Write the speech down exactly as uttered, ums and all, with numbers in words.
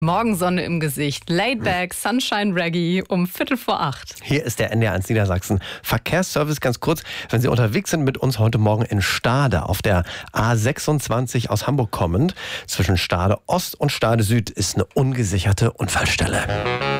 Morgensonne im Gesicht, Laidback, Sunshine Reggae um Viertel vor acht. Hier ist der N D R eins Niedersachsen Verkehrsservice. Ganz kurz, wenn Sie unterwegs sind mit uns heute Morgen in Stade auf der A sechsundzwanzig aus Hamburg kommend, zwischen Stade Ost und Stade Süd ist eine ungesicherte Unfallstelle.